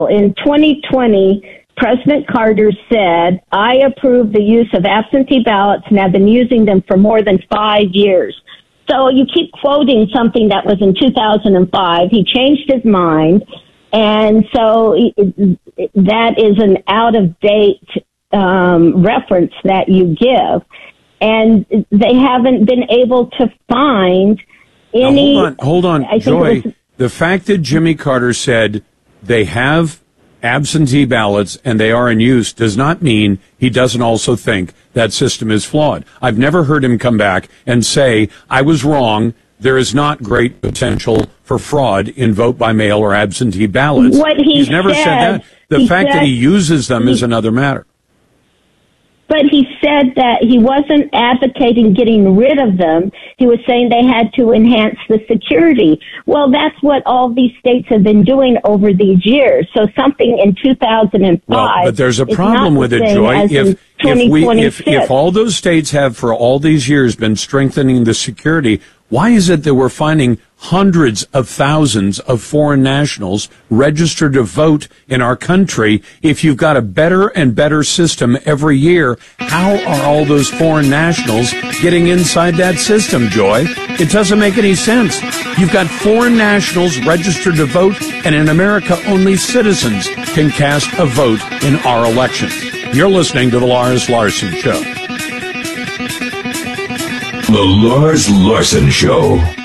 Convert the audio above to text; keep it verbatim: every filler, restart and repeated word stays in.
In twenty twenty, President Carter said, I approve the use of absentee ballots and have been using them for more than five years. So you keep quoting something that was in two thousand five. He changed his mind. And so that is an out-of-date um, reference that you give. And they haven't been able to find any... Now, hold on, hold on. Joy, was, the fact that Jimmy Carter said they have absentee ballots and they are in use does not mean he doesn't also think that system is flawed. I've never heard him come back and say, I was wrong. There is not great potential for fraud in vote by mail or absentee ballots. What he He's never said, said that. The fact said, that he uses them he, is another matter. But he said that he wasn't advocating getting rid of them. He was saying they had to enhance the security. Well, that's what all these states have been doing over these years. So something in two thousand five. Well, but there's a problem with it, Joy. If if we if if all those states have for all these years been strengthening the security, why is it that we're finding hundreds of thousands of foreign nationals registered to vote in our country? If you've got a better and better system every year, how are all those foreign nationals getting inside that system, Joy? It doesn't make any sense. You've got foreign nationals registered to vote, and in America, only citizens can cast a vote in our elections. You're listening to The Lars Larson Show. The Lars Larson Show.